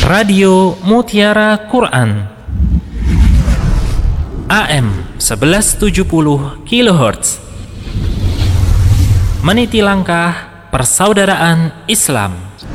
Radio Mutiara Quran AM 1170 kHz. Meniti langkah persaudaraan Islam.